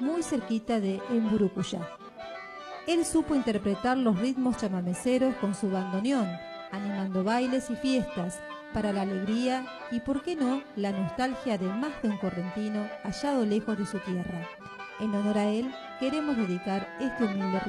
muy cerquita de Emburucuyá. Él supo interpretar los ritmos chamameceros con su bandoneón, animando bailes y fiestas para la alegría y, por qué no, la nostalgia de más de un correntino hallado lejos de su tierra. En honor a él, queremos dedicar este humilde